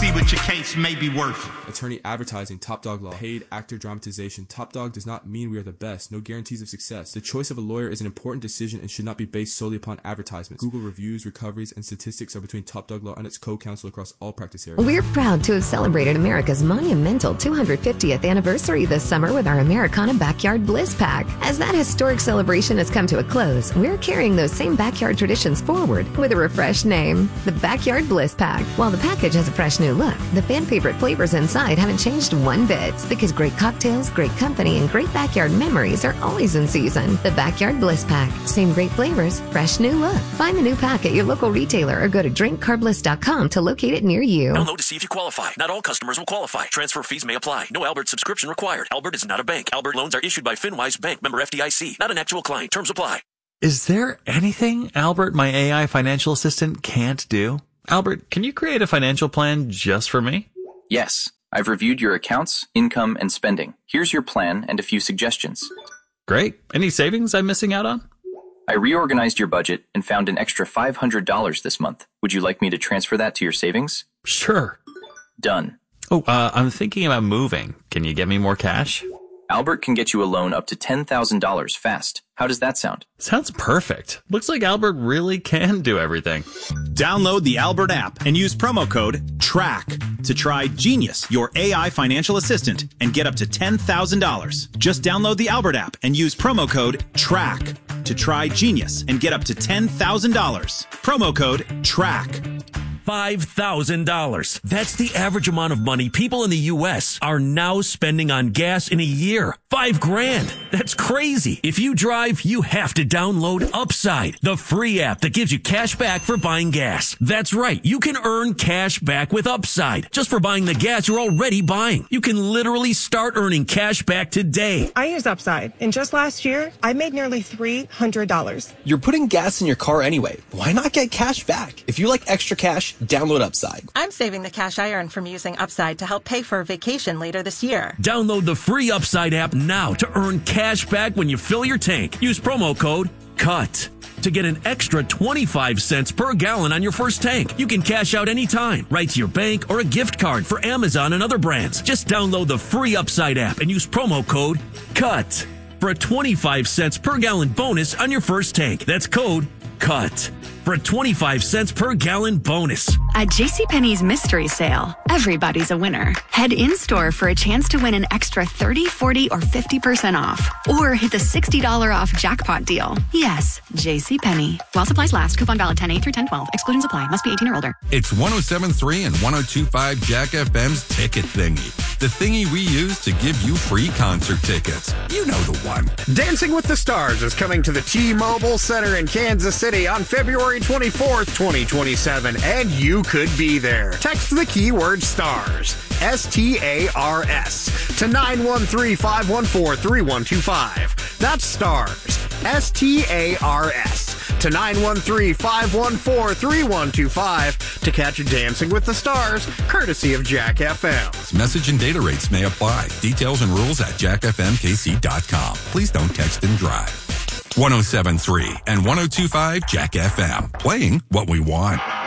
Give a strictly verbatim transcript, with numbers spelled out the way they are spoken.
see what your case may be worth. Attorney advertising, Top Dog Law. Paid actor dramatization. Top Dog does not mean we are the best. No guarantees of success. The choice of a lawyer is an important decision and should not be based solely upon advertisements. Google reviews, recoveries, and statistics are between Top Dog Law and its co-counsel across all practice areas. We're proud to have celebrated America's monumental two hundred fiftieth anniversary this summer with our Americana Backyard Bliss Pack. As that historic celebration has come to a close, we're carrying those same backyard traditions forward with a refreshed name, the Backyard Bliss Pack. While the package has a fresh new look, the fan favorite flavors inside haven't changed one bit because great cocktails, great company, and great backyard memories are always in season. The Backyard Bliss Pack. Same great flavors, fresh new look. Find the new pack at your local retailer or go to drink car bliss dot com to locate it near you. Download to see if you qualify. Not all customers will qualify. Transfer fees may apply. No Albert subscription required. Albert is not a bank. Albert loans are issued by FinWise Bank, member F D I C. Not an actual client. Terms apply. Is there anything Albert, my A I financial assistant, can't do? Albert, can you create a financial plan just for me? Yes. I've reviewed your accounts, income, and spending. Here's your plan and a few suggestions. Great. Any savings I'm missing out on? I reorganized your budget and found an extra five hundred dollars this month. Would you like me to transfer that to your savings? Sure. Done. Oh, uh, I'm thinking about moving. Can you get me more cash? Albert can get you a loan up to ten thousand dollars fast. How does that sound? Sounds perfect. Looks like Albert really can do everything. Download the Albert app and use promo code TRACK to try Genius, your A I financial assistant, and get up to ten thousand dollars. Just download the Albert app and use promo code TRACK to try Genius and get up to ten thousand dollars. Promo code TRACK. five thousand dollars. That's the average amount of money people in the U S are now spending on gas in a year. Five grand. That's crazy. If you drive, you have to download Upside, the free app that gives you cash back for buying gas. That's right. You can earn cash back with Upside just for buying the gas you're already buying. You can literally start earning cash back today. I use Upside, and just last year, I made nearly three hundred dollars. You're putting gas in your car anyway. Why not get cash back? If you like extra cash, download Upside. I'm saving the cash I earn from using Upside to help pay for a vacation later this year. Download the free Upside app now to earn cash back when you fill your tank. Use promo code CUT to get an extra twenty-five cents per gallon on your first tank. You can cash out anytime, right to your bank or a gift card for Amazon and other brands. Just download the free Upside app and use promo code CUT for a twenty-five cents per gallon bonus on your first tank. That's code CUT for a twenty-five cents per gallon bonus. At JCPenney's mystery sale, everybody's a winner. Head in-store for a chance to win an extra thirty, forty, or fifty percent off. Or hit the sixty dollars off jackpot deal. Yes, JCPenney. While supplies last, coupon valid ten eight through ten twelve. Exclusions apply. Must be eighteen or older. It's one oh seven point three and one oh two point five Jack F M's Ticket Thingy. The thingy we use to give you free concert tickets. You know the one. Dancing with the Stars is coming to the T-Mobile Center in Kansas City on February twenty-fourth, twenty twenty-seven, and you could be there. Text the keyword STARS, S T A R S, to nine one three, five one four, three one two five. That's STARS, S T A R S, to nine one three, five one four, three one two five to catch Dancing with the Stars, courtesy of Jack F M. Message and data rates may apply. Details and rules at jack f m k c dot com. Please don't text and drive. one oh seven point three and one oh two point five Jack F M. Playing what we want.